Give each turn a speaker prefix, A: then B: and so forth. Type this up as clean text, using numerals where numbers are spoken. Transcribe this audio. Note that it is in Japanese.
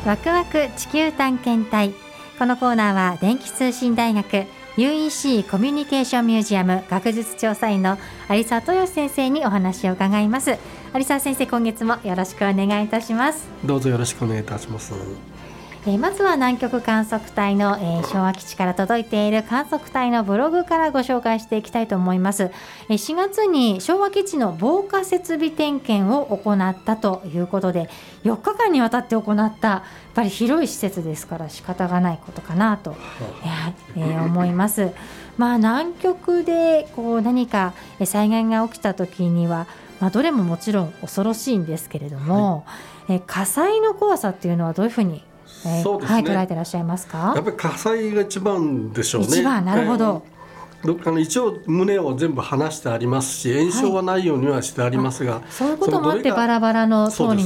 A: ワクワク地球探検隊。このコーナーは電気通信大学 UEC コミュニケーションミュージアム学術調査員の有沢豊先生にお話を伺います。有沢先生、今月もよろしくお願いいたします。
B: どうぞよろしくお願いいたします。
A: まずは南極観測隊の、昭和基地から届いている観測隊のブログからご紹介していきたいと思います。4月に昭和基地の防火設備点検を行ったということで、4日間にわたって行った、やっぱり広い施設ですから仕方がないことかなと、思います。南極で何か災害が起きた時には、どれももちろん恐ろしいんですけれども、火災の怖さっていうのはどういうふうに
B: そうですね、
A: 捉えていらっしゃいますか？
B: やっぱり火災が一番でしょうね。
A: 一番、なるほど。
B: 一応胸を全部離してありますし、炎症はないようにはしてありますが、
A: そういうこともあってバラバラの層に